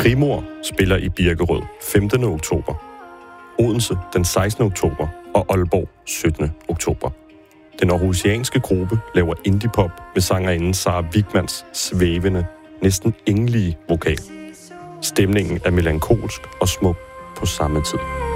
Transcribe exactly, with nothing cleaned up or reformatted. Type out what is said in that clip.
Grimor spiller i Birkerød femtende oktober, Odense den sekstende oktober og Aalborg syttende oktober. Den aarhusianske gruppe laver indie-pop med sangerinden Sara Wigmans svævende, næsten engelige vokal. Stemningen er melankolsk og smuk på samme tid.